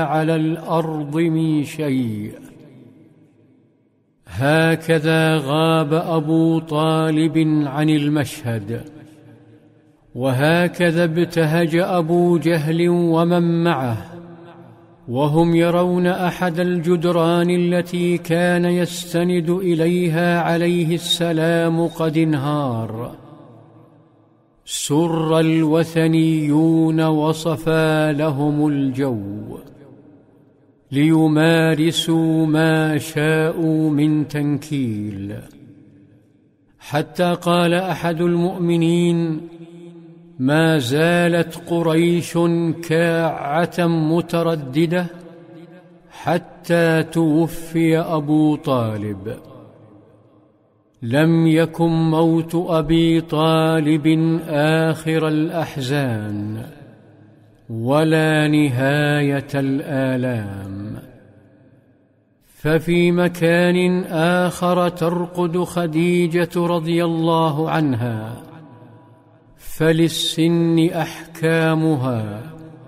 على الأرض من شيء. هكذا غاب أبو طالب عن المشهد، وهكذا ابتهج أبو جهل ومن معه وهم يرون أحد الجدران التي كان يستند إليها عليه السلام قد انهار. سر الوثنيون وصفى لهم الجو ليمارسوا ما شاءوا من تنكيل، حتى قال أحد المؤمنين: ما زالت قريش كاعة مترددة حتى توفي أبو طالب. لم يكن موت أبي طالب آخر الأحزان ولا نهاية الآلام. ففي مكان آخر ترقد خديجة رضي الله عنها، فللسن أحكامها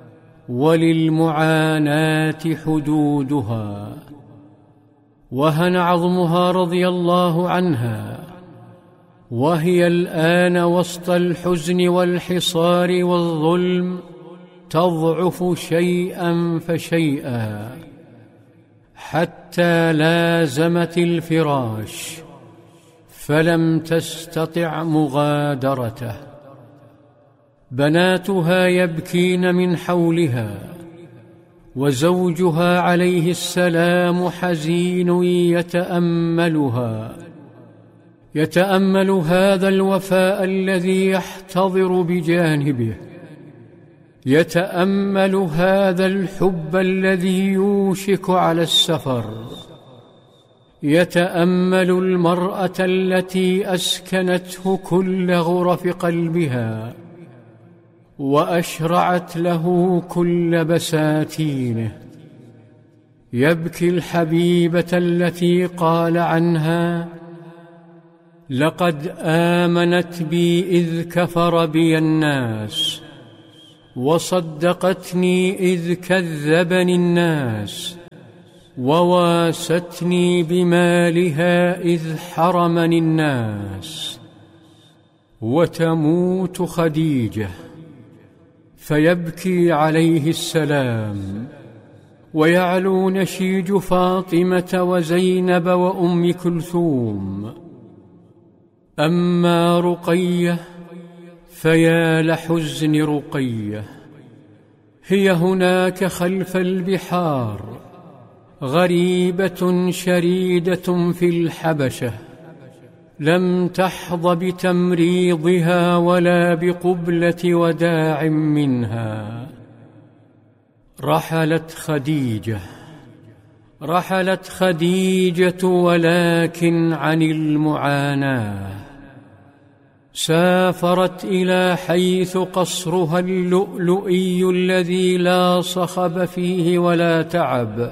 وللمعاناة حدودها. وهن عظمها رضي الله عنها، وهي الآن وسط الحزن والحصار والظلم تضعف شيئا فشيئا، حتى لازمت الفراش فلم تستطع مغادرته. بناتها يبكين من حولها، وزوجها عليه السلام حزين يتأمل هذا الوفاء الذي يحتضر بجانبه، يتأمل هذا الحب الذي يوشك على السفر، يتأمل المرأة التي أسكنته كل غرف قلبها وأشرعت له كل بساتينه. يبكي الحبيبة التي قال عنها: لقد آمنت بي إذ كفر بي الناس، وصدقتني إذ كذبني الناس، وواستني بمالها إذ حرمني الناس. وتموت خديجة، فيبكي عليه السلام، ويعلو نشيج فاطمة وزينب وأم كلثوم. أما رقية فيا لحزن رقية، هي هناك خلف البحار، غريبة شريدة في الحبشة، لم تحظ بتمريضها ولا بقبلة وداع منها. رحلت خديجة ولكن عن المعاناة. سافرت إلى حيث قصرها اللؤلؤي الذي لا صخب فيه ولا تعب.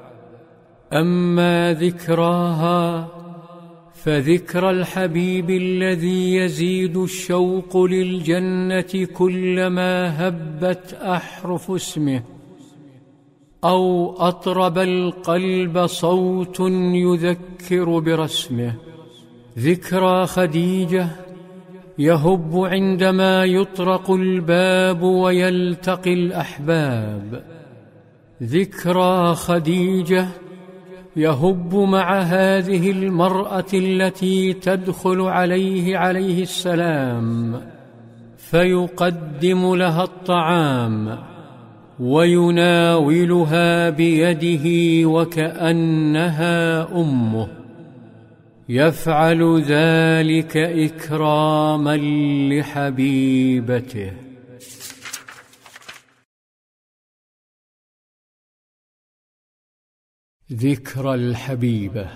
أما ذكراها فذكر الحبيب الذي يزيد الشوق للجنة كلما هبت أحرف اسمه، أو أطرب القلب صوت يذكر برسمه. ذكرى خديجة يهب عندما يطرق الباب ويلتقي الأحباب. ذكرى خديجة يهب مع هذه المرأة التي تدخل عليه السلام، فيقدم لها الطعام ويناولها بيده وكأنها أمه. يفعل ذلك إكراما لحبيبته. ذكرى الحبيبة.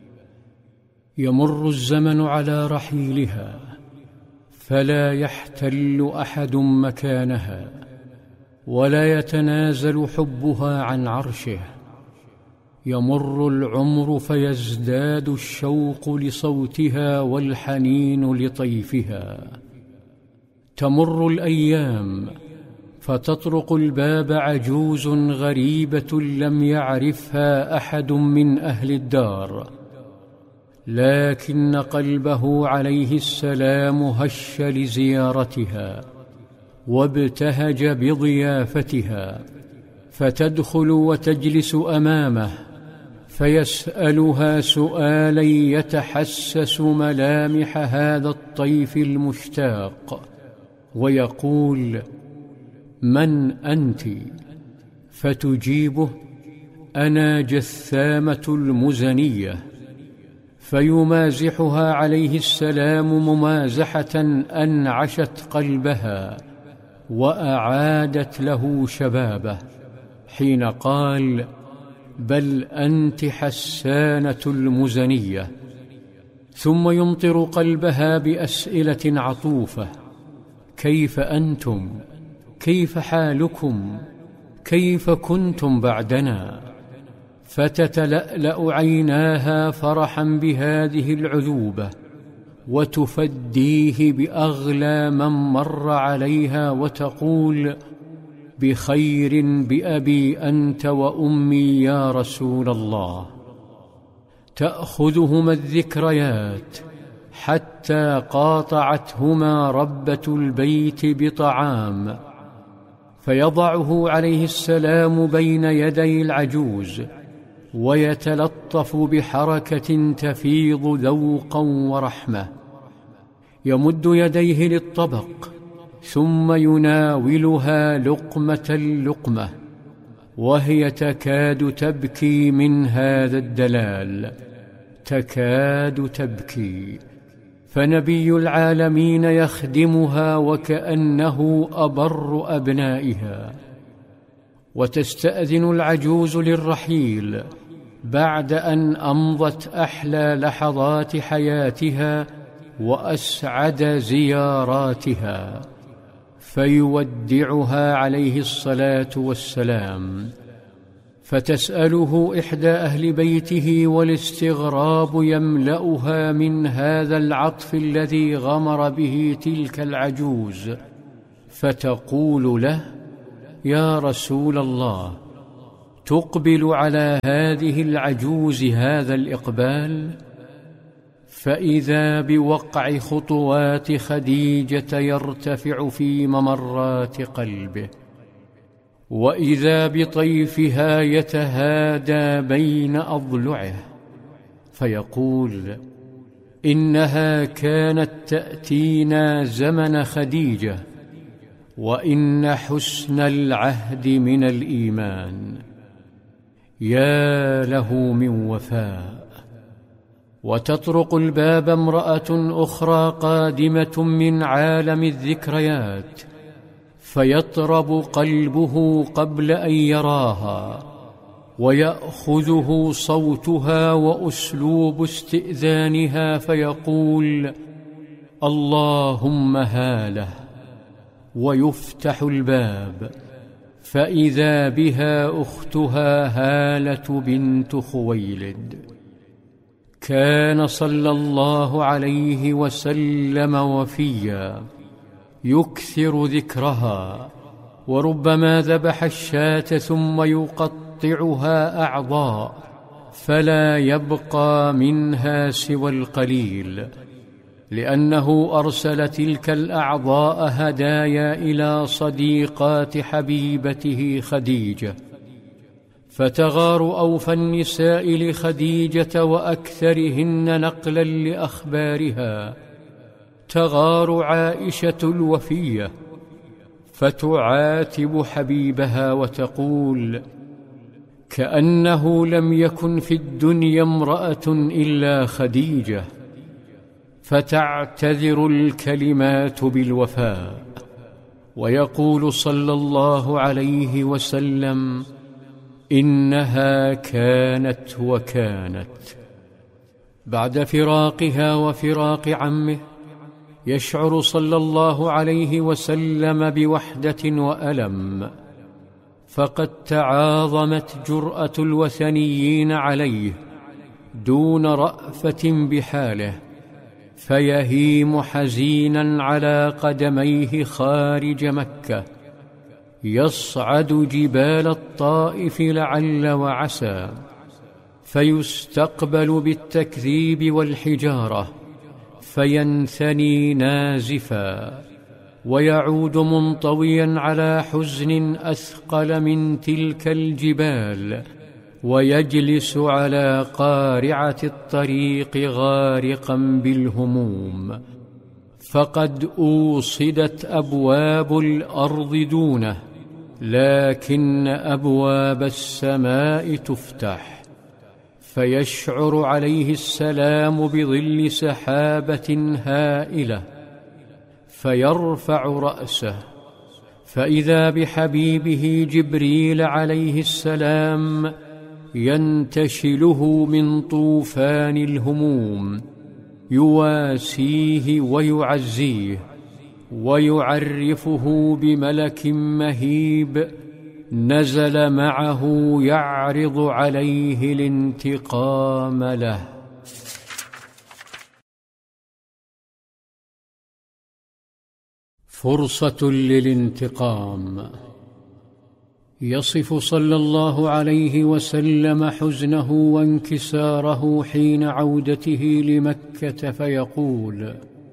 يمر الزمن على رحيلها، فلا يحتل أحد مكانها، ولا يتنازل حبها عن عرشه. يمر العمر فيزداد الشوق لصوتها والحنين لطيفها. تمر الأيام فتطرق الباب عجوز غريبة لم يعرفها أحد من أهل الدار، لكن قلبه عليه السلام هش لزيارتها وابتهج بضيافتها، فتدخل وتجلس أمامه فيسألها سؤالا يتحسس ملامح هذا الطيف المشتاق، ويقول: من أنت؟ فتجيبه: أنا جثامة المزنية. فيمازحها عليه السلام ممازحة أنعشت قلبها وأعادت له شبابه، حين قال: بل أنت حسانة المزنية. ثم يمطر قلبها بأسئلة عطوفة: كيف أنتم؟ كيف حالكم؟ كيف كنتم بعدنا؟ فتتلألأ عيناها فرحا بهذه العذوبة، وتفديه بأغلى من مر عليها وتقول: بخير بأبي أنت وأمي يا رسول الله. تأخذهما الذكريات حتى قاطعتهما ربة البيت بطعام، فيضعه عليه السلام بين يدي العجوز ويتلطف بحركة تفيض ذوقا ورحمة، يمد يديه للطبق ثم يناولها لقمة لقمة، وهي تكاد تبكي من هذا الدلال، تكاد تبكي، فنبي العالمين يخدمها وكأنه أبر أبنائها. وتستأذن العجوز للرحيل بعد أن أمضت أحلى لحظات حياتها وأسعد زياراتها، فيودعها عليه الصلاة والسلام. فتسأله إحدى أهل بيته والاستغراب يملأها من هذا العطف الذي غمر به تلك العجوز، فتقول له: يا رسول الله، تقبل على هذه العجوز هذا الإقبال؟ فإذا بوقع خطوات خديجة يرتفع في ممرات قلبه، وإذا بطيفها يتهادى بين أضلعه، فيقول: إنها كانت تأتينا زمن خديجة، وإن حسن العهد من الإيمان. يا له من وفاء. وتطرق الباب امرأة أخرى قادمة من عالم الذكريات، فيطرب قلبه قبل أن يراها، ويأخذه صوتها وأسلوب استئذانها، فيقول: اللهم هاله. ويفتح الباب فإذا بها أختها هالة بنت خويلد. كان صلى الله عليه وسلم وفيا يكثر ذكرها، وربما ذبح الشاة ثم يقطعها أعضاء فلا يبقى منها سوى القليل، لأنه أرسل تلك الأعضاء هدايا إلى صديقات حبيبته خديجة، فتغار أوفى النساء لخديجة وأكثرهن نقلا لأخبارها، تغار عائشة الوفية، فتعاتب حبيبها وتقول: كأنه لم يكن في الدنيا امرأة إلا خديجة، فتعتذر الكلمات بالوفاء. ويقول صلى الله عليه وسلم: إنها كانت وكانت. بعد فراقها وفراق عمه يشعر صلى الله عليه وسلم بوحدة وألم، فقد تعاظمت جرأة الوثنيين عليه دون رأفة بحاله، فيهيم حزينا على قدميه خارج مكة، يصعد جبال الطائف لعل وعسى، فيستقبل بالتكذيب والحجارة فينثني نازفا، ويعود منطويا على حزن أثقل من تلك الجبال، ويجلس على قارعة الطريق غارقا بالهموم، فقد أوصدت أبواب الأرض دونه، لكن أبواب السماء تفتح، فيشعر عليه السلام بظل سحابة هائلة، فيرفع رأسه فإذا بحبيبه جبريل عليه السلام ينتشله من طوفان الهموم، يواسيه ويعزيه، ويعرفه بملك مهيب نزل معه يعرض عليه الانتقام له. فرصة للانتقام. يصف صلى الله عليه وسلم حزنه وانكساره حين عودته لمكة فيقول: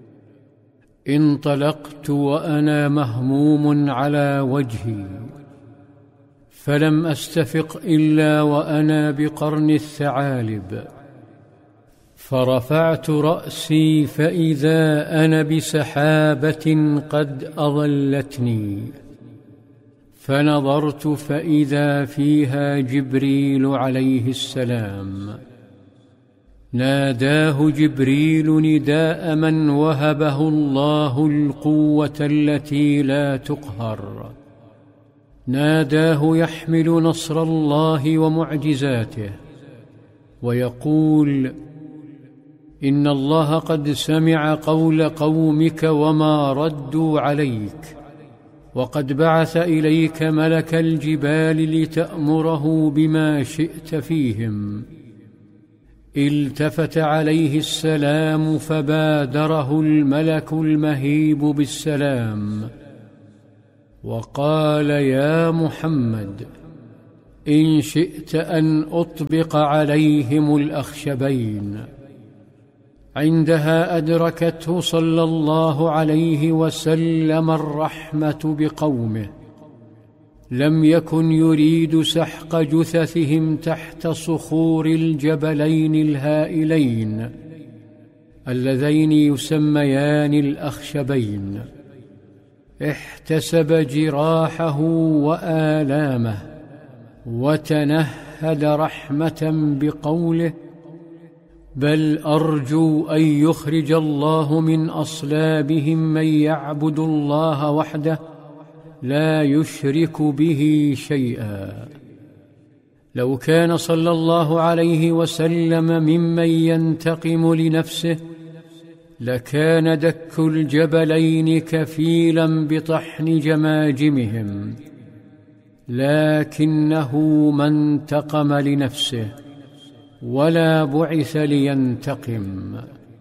انطلقت وأنا مهموم على وجهي، فلم أستفق إلا وأنا بقرن الثعالب، فرفعت رأسي فإذا أنا بسحابة قد أظلتني، فنظرت فإذا فيها جبريل عليه السلام، ناداه جبريل نداء من وهبه الله القوة التي لا تقهر، ناداه يحمل نصر الله ومعجزاته ويقول: إن الله قد سمع قول قومك وما ردوا عليك، وقد بعث إليك ملك الجبال لتأمره بما شئت فيهم. التفت عليه السلام فبادره الملك المهيب بالسلام، وقال: يا محمد، إن شئت أن أطبق عليهم الأخشبين. عندها أدركته صلى الله عليه وسلم الرحمة بقومه، لم يكن يريد سحق جثثهم تحت صخور الجبلين الهائلين اللذين يسميان الأخشبين. احتسب جراحه وآلامه وتنهد رحمة بقوله: بل أرجو أن يخرج الله من أصلابهم من يعبد الله وحده لا يشرك به شيئا. لو كان صلى الله عليه وسلم ممن ينتقم لنفسه لكان دك الجبلين كفيلا بطحن جماجمهم، لكنه ما انتقم لنفسه ولا بعث لينتقم.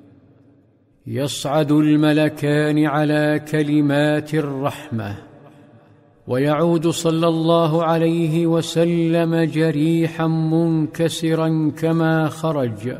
يصعد الملكان على كلمات الرحمة، ويعود صلى الله عليه وسلم جريحا منكسرا كما خرج،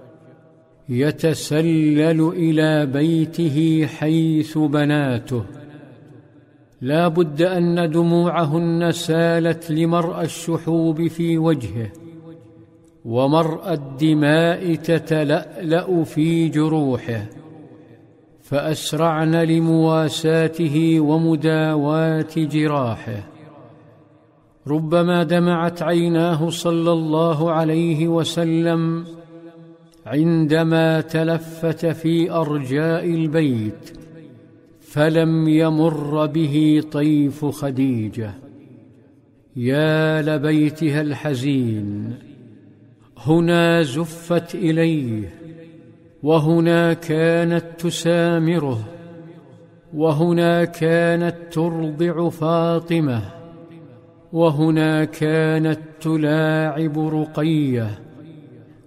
يتسلل إلى بيته حيث بناته. لا بد أن دموعهن سالت لمرأى الشحوب في وجهه، ومرأى الدماء تتلألأ في جروحه، فأسرعن لمواساته ومداواة جراحه. ربما دمعت عيناه صلى الله عليه وسلم عندما تلفت في أرجاء البيت فلم يمر به طيف خديجة. يا لبيتها الحزين، هنا زفت إليه، وهنا كانت تسامره، وهنا كانت ترضع فاطمة، وهنا كانت تلاعب رقية،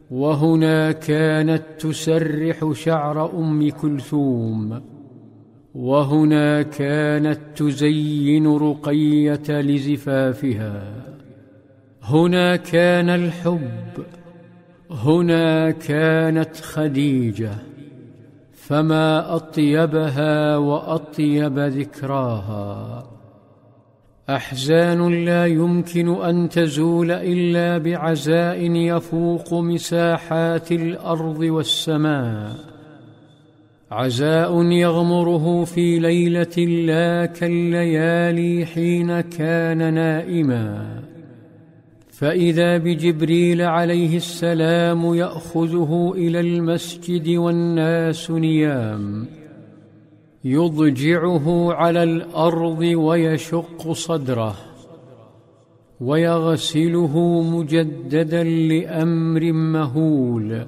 وهنا كانت تسرح شعر أم كلثوم، وهنا كانت تزين رقية لزفافها. هنا كان الحب، هنا كانت خديجة، فما أطيبها وأطيب ذكراها. أحزان لا يمكن أن تزول إلا بعزاء يفوق مساحات الأرض والسماء، عزاء يغمره في ليلة لا كالليالي حين كان نائما، فإذا بجبريل عليه السلام يأخذه إلى المسجد والناس نيام، يضجعه على الأرض ويشق صدره، ويغسله مجددا لأمر مهول،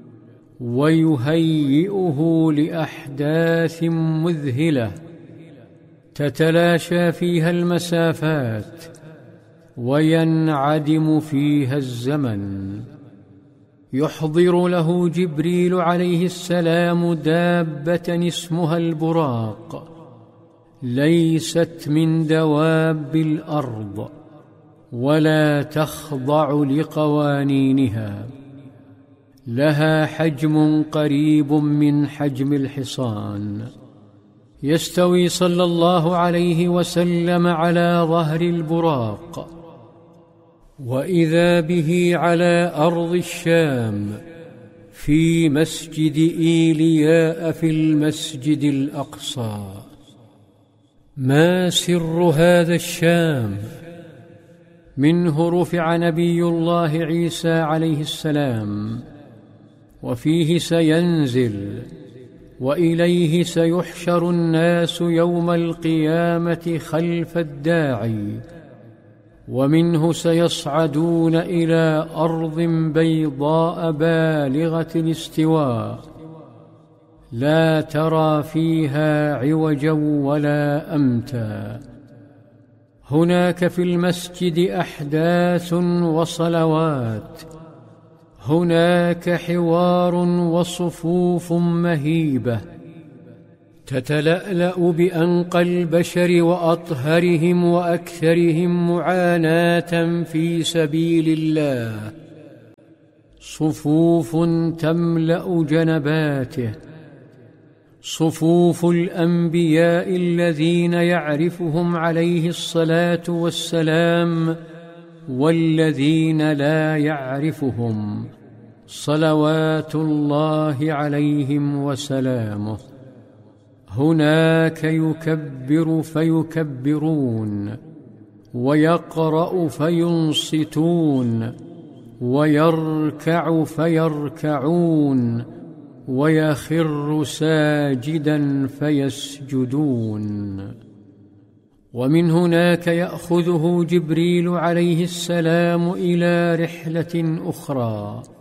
ويهيئه لأحداث مذهلة تتلاشى فيها المسافات وينعدم فيها الزمن. يحضر له جبريل عليه السلام دابة اسمها البراق، ليست من دواب الأرض ولا تخضع لقوانينها، لها حجم قريب من حجم الحصان. يستوي صلى الله عليه وسلم على ظهر البراق، وإذا به على أرض الشام في مسجد إيلياء في المسجد الأقصى. ما سر هذا الشام؟ منه رفع نبي الله عيسى عليه السلام، وفيه سينزل، وإليه سيحشر الناس يوم القيامة خلف الداعي، ومنه سيصعدون إلى أرض بيضاء بالغة الاستواء، لا ترى فيها عوجا ولا أمتا. هناك في المسجد أحداث وصلوات، هناك حوار وصفوف مهيبة تتلألأ بأنقى البشر وأطهرهم وأكثرهم معاناة في سبيل الله، صفوف تملأ جنباته، صفوف الأنبياء الذين يعرفهم عليه الصلاة والسلام والذين لا يعرفهم صلوات الله عليهم وسلامه. هناك يكبر فيكبرون، ويقرأ فينصتون، ويركع فيركعون، ويخر ساجدا فيسجدون. ومن هناك يأخذه جبريل عليه السلام إلى رحلة أخرى،